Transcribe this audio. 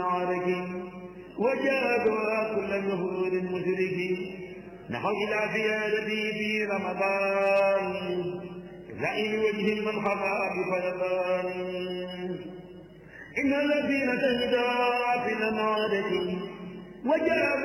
عارك وجادوا كل نهور مشرك نحو إلى زيادتي في رمضان لئن وجه من خفى بفيضان إن الذين تهدى في المعارك وجاب